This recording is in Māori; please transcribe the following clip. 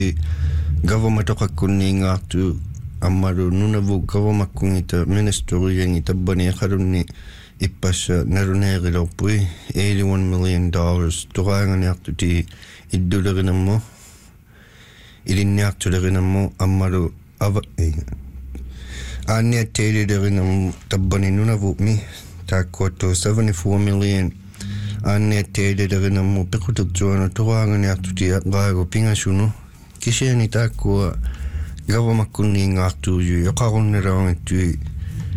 government-oqakkunniingaartu аммалу нунаву government-кунгита ministeriangi tabbani aqalunni иппасса налунеерилорпуи $81 million тураанганиартути иддулеринамму илинниартулеринамму аммалу ава аанниаттеилилеринамму таббани нунавуми тааккуатту $74 million аанниаттеилилеринамму пекутертуана тураанганиартути гаагу пингасуну кисиани тааккуа government-кунниингаартуужу yoqarunnerangittu